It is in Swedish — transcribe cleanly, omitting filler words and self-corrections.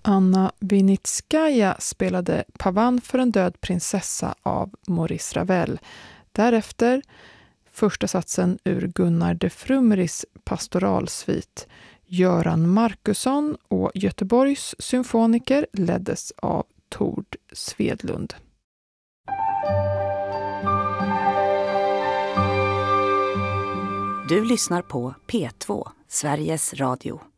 Anna Vinitskaja spelade Pavan för en död prinsessa av Maurice Ravel. Därefter första satsen ur Gunnar de Frummeris pastoralsvit. Göran Markusson och Göteborgs symfoniker leddes av Tord Svedlund. Du lyssnar på P2, Sveriges Radio.